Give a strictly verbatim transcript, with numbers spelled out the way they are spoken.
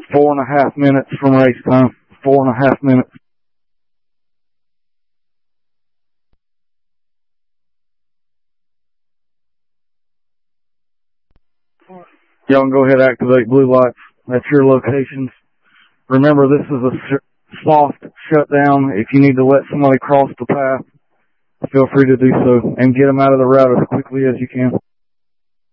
four and a half minutes from race time. Four and a half minutes. Y'all can go ahead and activate blue lights at your locations. Remember, this is a sh- soft shutdown. If you need to let somebody cross the path, feel free to do so and get them out of the route as quickly as you can.